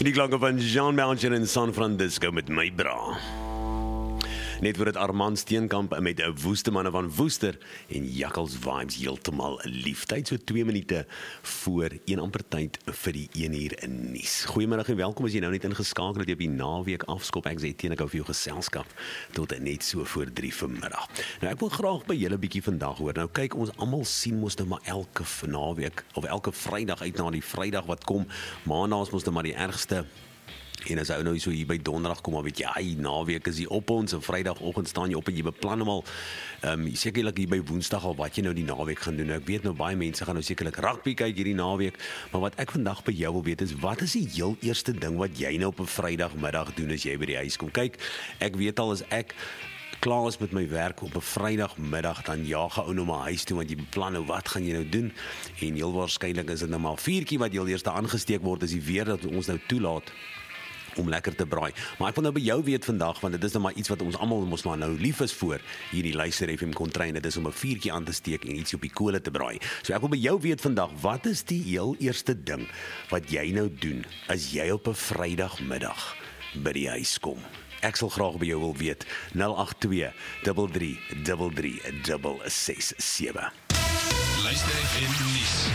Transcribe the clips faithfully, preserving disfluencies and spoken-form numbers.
Die klanke van Jean Belcher in San Francisco met my bra. Net voor het Armand Steenkamp met 'n woeste manne van Woester en Jakkals vibes heeltemal lief. Tyd so twee minute voor een amper tyd vir die een uur in nuus. Goeiemiddag en welkom as jy nou net ingeskakel het op die naweek afskop. Ek sê teen ek hou vir jou geselskap tot net so voor drie vanmiddag. Nou ek wil graag by julle 'n bietjie vandag hoor. Nou kyk, ons almal sien mos nou maar elke naweek of elke Vrydag uit na die Vrydag wat kom. Maandag is mos nou maar die ergste. En as ou nou so hier by donderdag kom, maar weet jy, ai, naweek is hier op ons, en Vrydagoggend staan jy op en jy beplan hom al, um, sekerlik hier by Woensdag al wat jy nou die naweek gaan doen. Nou, ek weet nou, baie mense gaan nou sekerlik rugby kyk hierdie naweek, maar wat ek vandag by jou wil weet is, wat is die heel eerste ding wat jy nou op 'n Vrydagmiddag doen as jy by die huis kom? Kyk, ek weet al as ek klaar is met my werk op 'n Vrydagmiddag, dan jaag ou nou maar huis toe, want jy beplan nou, wat gaan jy nou doen? En heel waarskynlik is dit nou maar vuurtjie wat heel eerste aangesteek word, as die weer dat ons nou toelaat om lekker te braai. Maar ek wil nou by jou weet vandag, want dit is nou maar iets wat ons almal mos maar nou lief is voor hierdie Luister F M kontrein, dit is om 'n vuurtjie aan te steek en iets op die kole te braai. So ek wil by jou weet vandag, wat is die heel eerste ding wat jy nou doen as jy op 'n Vrydagmiddag by die huis kom? Ek sal graag by jou wil weet. nul agt twee, drie drie drie drie, ses ses sewe. Luister F M nuus.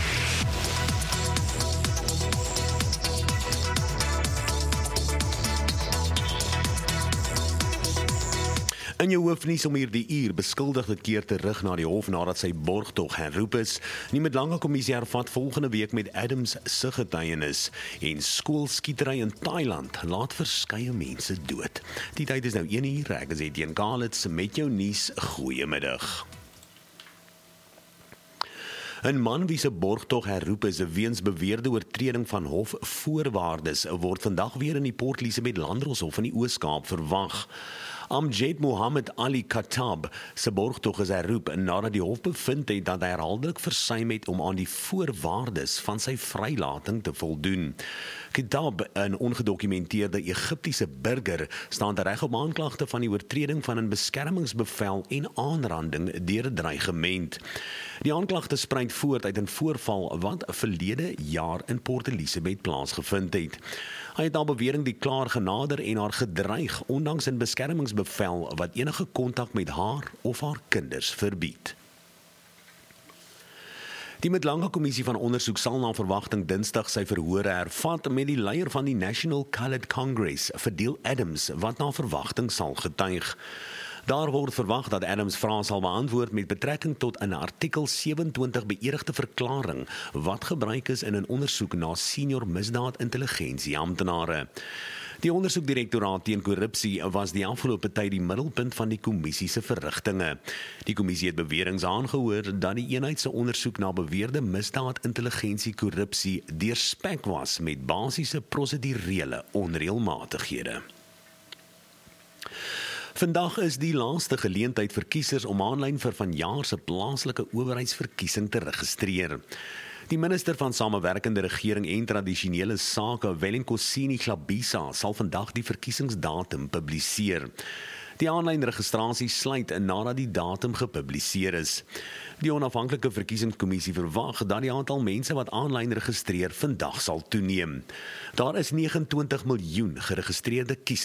In jou hoofnuus om hierdie uur, beskuldigde keer terug na die hof nadat sy borgtog herroep is. Die Medlanga kommissie hervat volgende week met Adams se getuienis. En skoolskietery in Thailand laat verskeie mense dood. Die tyd is nou een uur, ek is Etienne Kalitz met jou nuus. Goeiemiddag. 'n man wie se borgtog herroep is weens beweerde oortreding van hofvoorwaardes word vandag weer in die Port Elizabeth Landdroshof in die Oos-Kaap verwag. Amjad Mohammed Ali Khattab se borgtog is herroep nadat die hof bevind het dat hy herhaaldelik versuim het om aan die voorwaardes van sy vrylating te voldoen. Khattab, 'n ongedokumenteerde Egiptiese burger, staan reg op aanklagte van die oortreding van 'n beskermingsbevel en aanranding deur 'n dreigement. Die aanklagte spruit voort uit 'n voorval wat verlede jaar in Port Elizabeth plaasgevind het. Hy het na bewering die klaar genader en haar gedreig, ondanks 'n beskermingsbevel wat enige kontak met haar of haar kinders verbied. Die Medlanga kommissie van ondersoek sal na verwagting Dinsdag sy verhore hervat met die leier van die National Coloured Congress, Fadil Adams, wat na verwagting sal getuig. Daar word verwag dat Adams vrae sal beantwoord met betrekking tot 'n artikel sewe-en-twintig beëdigde verklaring wat gebruik is in 'n ondersoek na senior misdaad-intelligensie amptenare. Die ondersoekdirektoraat teen korrupsie was die afgelope tyd die middelpunt van die kommissie se verrigtinge. Die kommissie het beweringe aangehoor dat die eenheid se ondersoek na beweerde misdaad-intelligensie korrupsie deurspek was met basiese prosedurele onreëlmatighede. Vandag is die laaste geleentheid vir kiesers om aanlyn vir vanjaar se plaaslike owerheidsverkiesing te registreer. Die minister van Samewerkende Regering en Tradisionele Sake, Wellinkosini Hlabisa, sal vandag die verkiesingsdatum publiseer. Die aanlyn registrasie sluit nadat die datum gepubliseer is. Die onafhanklike verkiesingskommissie verwag dat die aantal mense wat aanlyn registreer vandag sal toeneem. Daar is negenentwintig miljoen geregistreerde kiesers